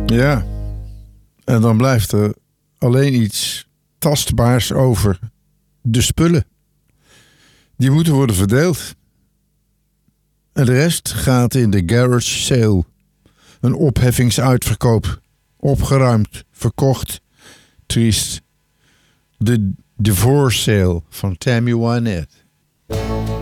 Ja, en dan blijft er alleen iets tastbaars over. De spullen. Die moeten worden verdeeld. En de rest gaat in de garage sale. Een opheffingsuitverkoop. Opgeruimd, verkocht. Triest. De divorce sale van Tammy Wynette.